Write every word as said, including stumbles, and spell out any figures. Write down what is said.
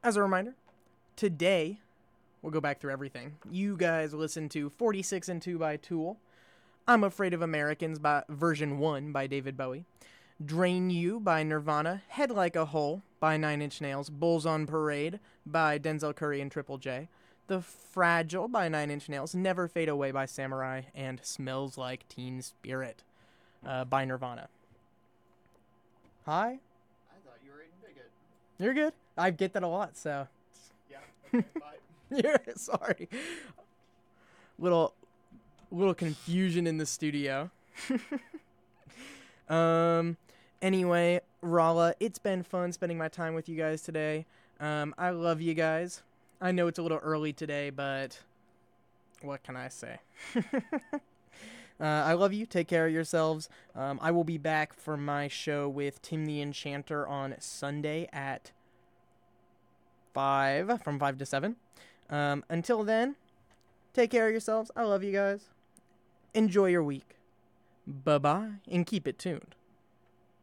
As a reminder, today we'll go back through everything. You guys listen to forty-six and two by Tool. I'm Afraid of Americans by version one by David Bowie. Drain You by Nirvana. Head Like a Hole by Nine Inch Nails. Bulls on Parade by Denzel Curry and Triple J. The Fragile by Nine Inch Nails. Never Fade Away by Samurai. And Smells Like Teen Spirit uh, by Nirvana. Hi? I thought you were Aiden Bigot. You're good. I get that a lot, so. Yeah, okay, bye. Yeah, sorry. Little little confusion in the studio. um anyway, Rala, it's been fun spending my time with you guys today. Um I love you guys. I know it's a little early today, but what can I say? Uh, I love you. Take care of yourselves. Um, I will be back for my show with Tim the Enchanter on Sunday at five, from five to seven. Um, until then, take care of yourselves. I love you guys. Enjoy your week. Bye-bye, and keep it tuned.